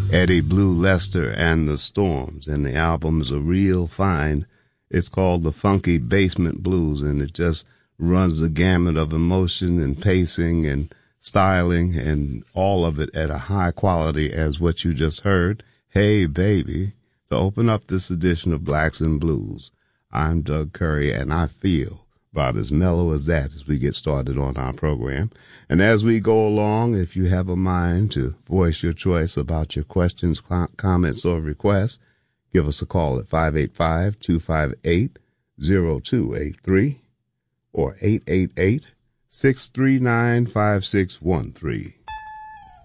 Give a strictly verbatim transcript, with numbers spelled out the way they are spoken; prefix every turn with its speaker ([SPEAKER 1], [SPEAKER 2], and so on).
[SPEAKER 1] Eddie Blue Lester and the Storms, and the album is a real find. It's called The Funky Basement Blues, and it just runs the gamut of emotion and pacing and styling and all of it at a high quality as what you just heard. Hey, baby, to open up this edition of Blacks and Blues. I'm Doug Curry, and I feel about as mellow as that as we get started on our program. And as we go along, if you have a mind to voice your choice about your questions, comments, or requests, give us a call at five eight five, two five eight, zero two eight three or eight eight eight, six three nine, five six one three.